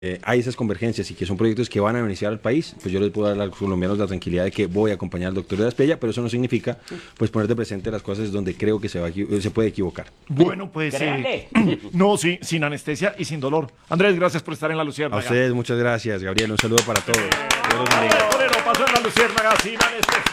hay esas convergencias y que son proyectos que van a beneficiar al país, pues yo les puedo dar a los colombianos la tranquilidad de que voy a acompañar al doctor de la Espriella, pero eso no significa pues poner de presente las cosas donde creo que se puede equivocar. Bueno, pues no, sí, sin anestesia y sin dolor. Andrés, gracias por estar en La A Luciérnaga. ustedes muchas gracias, Gabriel, un saludo para todos. Dios los bendiga. Andrés Moreno pasó en La Luciérnaga sin anestesia.